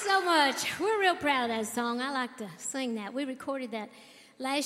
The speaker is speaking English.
so much. We're real proud of that song. I like to sing that. We recorded that last